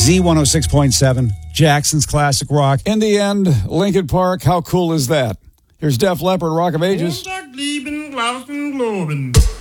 Z106.7, Jackson's Classic Rock. In the end, Lincoln Park, how cool is that? Here's Def Leppard, Rock of Ages.